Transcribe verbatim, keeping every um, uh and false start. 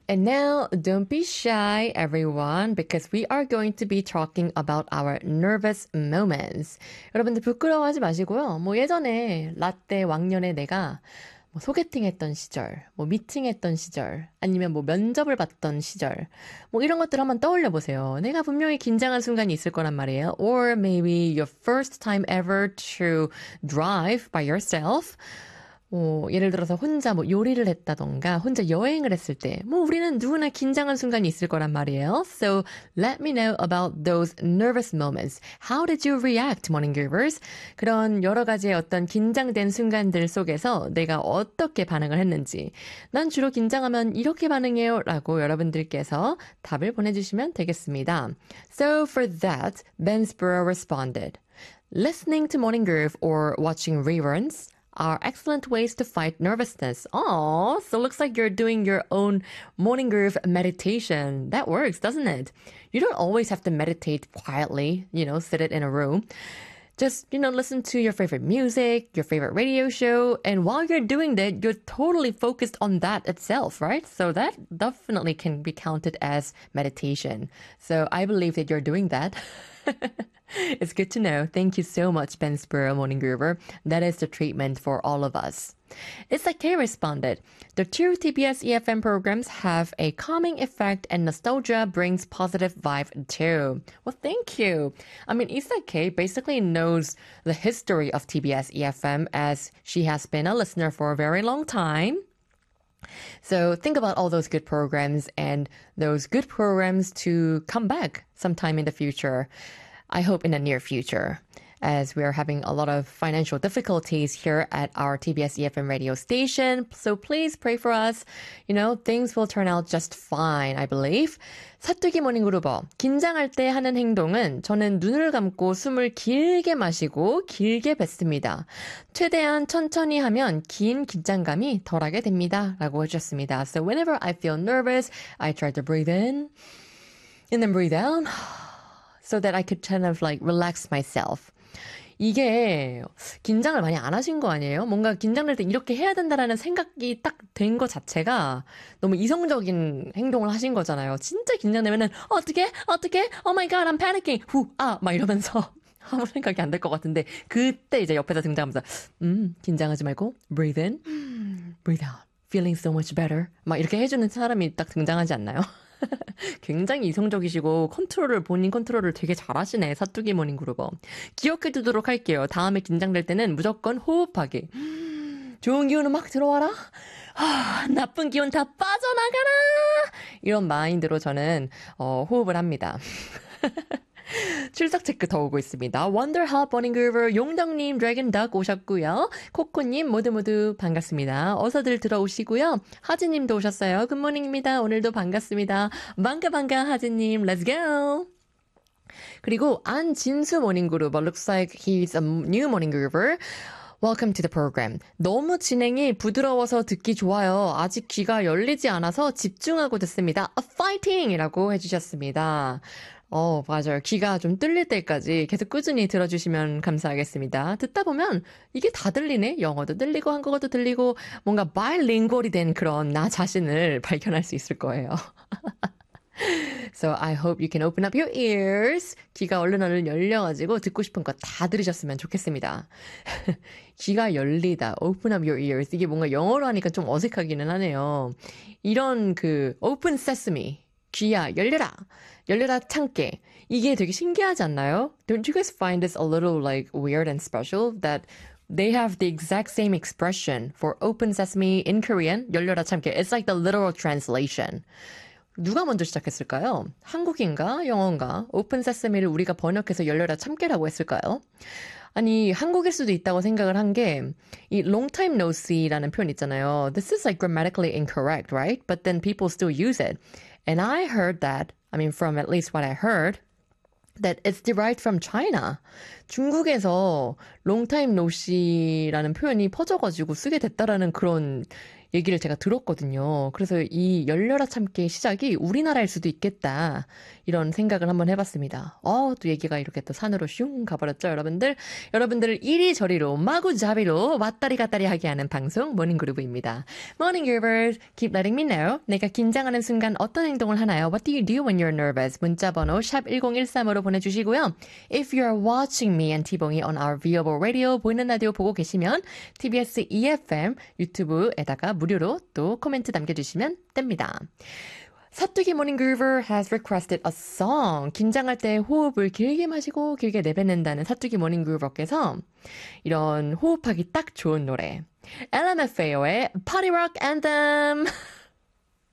And now, don't be shy, everyone, because we are going to be talking about our nervous moments. 여러분들 부끄러워하지 마시고요. 뭐 예전에 라떼 왕년에 내가 뭐 소개팅했던 시절, 뭐 미팅했던 시절, 아니면 뭐 면접을 봤던 시절, 뭐 이런 것들 한번 떠올려 보세요. 내가 분명히 긴장한 순간이 있을 거란 말이에요. Or maybe your first time ever to drive by yourself. 뭐 예를 들어서 혼자 뭐 요리를 했다던가 혼자 여행을 했을 때 뭐 우리는 누구나 긴장한 순간이 있을 거란 말이에요. So let me know about those nervous moments. How did you react, morning givers? 그런 여러 가지의 어떤 긴장된 순간들 속에서 내가 어떻게 반응을 했는지 난 주로 긴장하면 이렇게 반응해요 라고 여러분들께서 답을 보내주시면 되겠습니다. So for that, Ben Spurrow responded. Listening to Morning Groove or watching reruns are excellent ways to fight nervousness. Oh, so looks like you're doing your own morning groove meditation. That works, doesn't it? You don't always have to meditate quietly, you know, sit it in a room. Just, you know, listen to your favorite music, your favorite radio show, and while you're doing that, you're totally focused on that itself, right? So that definitely can be counted as meditation. So I believe that you're doing that. It's good to know. Thank you so much, Ben Spurrow, Morning Groover. That is the treatment for all of us. It's like Kay responded. The two T B S E F M programs have a calming effect and nostalgia brings positive vibe too. Well, thank you. I mean, Issa Kay basically knows the history of T B S E F M as she has been a listener for a very long time. So think about all those good programs and those good programs to come back sometime in the future. I hope in the near future, as we are having a lot of financial difficulties here at our T B S E F M radio station. So please pray for us. You know, things will turn out just fine, I believe. 사뚜기 모닝 그루버. 긴장할 때 하는 행동은 저는 눈을 감고 숨을 길게 마시고 길게 뱉습니다. 최대한 천천히 하면 긴 긴장감이 덜하게 됩니다. 라고 해주셨습니다. So whenever I feel nervous, I try to breathe in and then breathe out. So that I could kind of like relax myself. 이게 긴장을 많이 안 하신 거 아니에요? 뭔가 긴장될 때 이렇게 해야 된다라는 생각이 딱 된 거 자체가 너무 이성적인 행동을 하신 거잖아요. 진짜 긴장되면은 어떻게 어떻게 Oh my god, I'm panicking. 후, 아, 막 이러면서 아무 생각이 안 될 것 같은데 그때 이제 옆에서 등장하면서 음, 긴장하지 말고 breathe in, breathe out. Feeling so much better. 막 이렇게 해주는 사람이 딱 등장하지 않나요? 굉장히 이성적이시고 컨트롤을 본인 컨트롤을 되게 잘하시네. 사뚜기 모닝 그루버. 기억해 두도록 할게요. 다음에 긴장될 때는 무조건 호흡하기. 좋은 기운은 막 들어와라. 아, 나쁜 기운 다 빠져나가라. 이런 마인드로 저는 어, 호흡을 합니다. 출석 체크 더 오고 있습니다. 원더합 버닝그루버 용덕님 드래곤덕 오셨고요. 코코님 모두 모두 반갑습니다. 어서들 들어오시고요. 하지님도 오셨어요. 굿모닝입니다. 오늘도 반갑습니다. 반가 반가 하지님 Let's go. 그리고 안진수 모닝그루버 Looks like he's a new 모닝그루버. Welcome to the program. 너무 진행이 부드러워서 듣기 좋아요. 아직 귀가 열리지 않아서 집중하고 듣습니다. A fighting! 이라고 해주셨습니다. 어, 맞아요. 귀가 좀 뚫릴 때까지 계속 꾸준히 들어주시면 감사하겠습니다. 듣다 보면 이게 다 들리네? 영어도 들리고 한국어도 들리고 뭔가 바이링구얼이 된 그런 나 자신을 발견할 수 있을 거예요. So I hope you can open up your ears. 귀가 얼른 얼른 열려가지고 듣고 싶은 거 다 들으셨으면 좋겠습니다. 귀가 열리다. Open up your ears. 이게 뭔가 영어로 하니까 좀 어색하기는 하네요. 이런 그 open sesame. 귀야 열려라. 열려라 참깨. 이게 되게 신기하지 않나요? Don't you guys find this a little like weird and special that they have the exact same expression for open sesame in Korean? 열려라 참깨. It's like the literal translation. 누가 먼저 시작했을까요? 한국인가 영어인가? 오픈 세스미를 우리가 번역해서 열려라 참깨라고 했을까요? 아니 한국일 수도 있다고 생각을 한 게 이 long time no see라는 표현 있잖아요. This is like grammatically incorrect, right? But then people still use it. And I heard that, I mean from at least what I heard, that it's derived from China. 중국에서 long time no see라는 표현이 퍼져가지고 쓰게 됐다라는 그런 얘기를 제가 들었거든요. 그래서 이 열려라 참깨의 시작이 우리나라일 수도 있겠다. 이런 생각을 한번 해봤습니다. 어, 또 얘기가 이렇게 또 산으로 슝 가버렸죠, 여러분들. 여러분들을 이리저리로 마구잡이로 왔다리 갔다리 하게 하는 방송 모닝그루브입니다. Morning Groovers, keep letting me know. 내가 긴장하는 순간 어떤 행동을 하나요? What do you do when you're nervous? 문자번호 샵 일공일삼으로 보내주시고요. If you're watching me and T-봉이 on our viewable radio, 보이는 라디오 보고 계시면 티비에스 이에프엠 유튜브에다가 무료로 또 코멘트 남겨주시면 됩니다. 사투기 모닝 그루버 has requested a song. 긴장할 때 호흡을 길게 마시고 길게 내뱉는다는 사투기 모닝 그루버께서 이런 호흡하기 딱 좋은 노래 엘엠에프에이오의 Party Rock Anthem